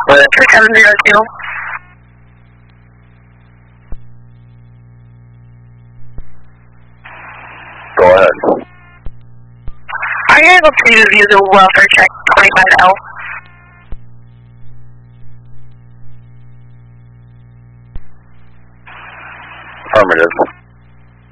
3702. Go ahead. Are you able to view the welfare check 25L? Affirmative.